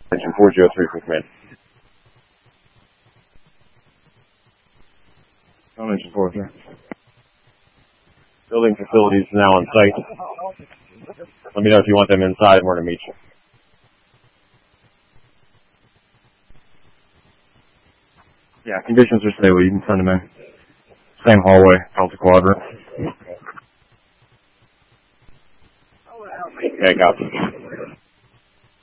Engine 403 for command. Engine 403. Building facilities now on site. Let me know if you want them inside and where to meet you. Yeah, conditions are stable. You can send them in. Same hallway, Delta Quadrant. Okay, copy.